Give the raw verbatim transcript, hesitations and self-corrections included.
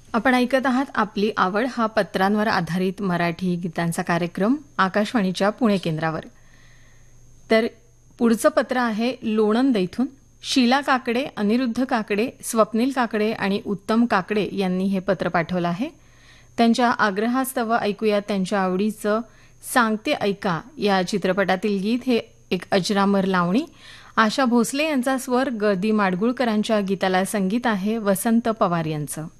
आपण ऐकत आहात आपली आवड हा पत्रांवर आधारित मराठी गीतांचा कार्यक्रम आकाशवाणीच्या पुणे केंद्रावर. तर पुढचं पत्र आहे लोणंद इथून. शीला काकडे, अनिरुद्ध काकडे, स्वप्नील काकडे आणि उत्तम काकडे यांनी हे पत्र पाठवलं आहे. त्यांच्या आग्रहास्तव ऐकूया त्यांच्या आवडीचं सांगते ऐका या चित्रपटातील गीत. हे एक अजरामर लावणी. आशा भोसले यांचा स्वर, ग दी माडगुळकरांच्या गीताला संगीत आहे वसंत पवार यांचं.